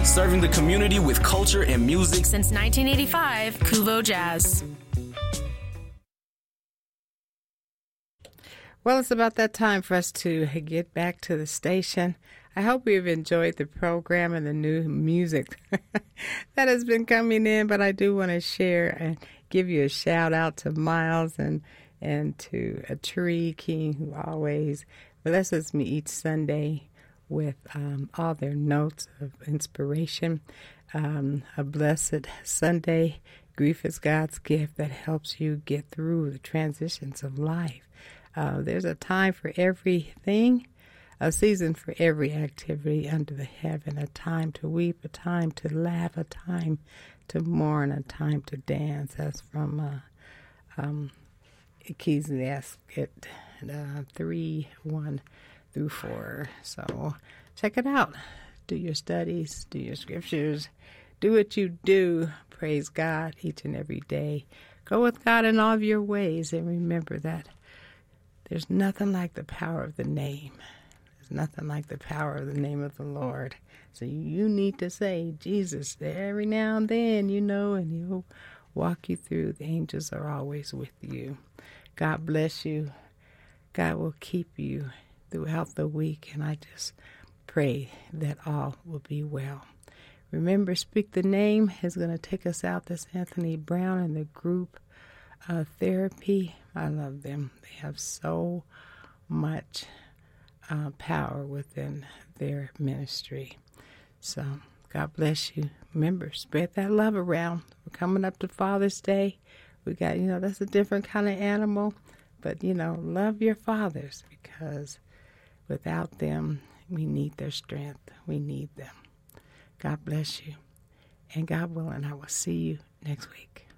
serving the community with culture and music since 1985. Kuvo Jazz. Well, it's about that time for us to get back to the station. I hope you've enjoyed the program and the new music that has been coming in, but I do want to share and give you a shout out to Miles and to a Tree King, who always blesses me each Sunday with all their notes of inspiration. A blessed Sunday. Grief is God's gift that helps you get through the transitions of life. There's a time for everything, a season for every activity under the heaven, a time to weep, a time to laugh, a time to mourn, a time to dance. That's from Ecclesiastes 3:1-4. So check it out. Do your studies, do your scriptures, do what you do. Praise God each and every day. Go with God in all of your ways, and remember that there's nothing like the power of the name. There's nothing like the power of the name of the Lord. So you need to say Jesus every now and then, and He'll walk you through. The angels are always with you. God bless you. God will keep you throughout the week, and I just pray that all will be well. Remember, Speak the Name is going to take us out. That's Anthony Brown and the group Therapy. I love them. They have so much power within their ministry. So God bless you. Remember, spread that love around. We're coming up to Father's Day. We got, that's a different kind of animal. But, love your fathers, because without them, we need their strength. We need them. God bless you. And God willing, I will see you next week.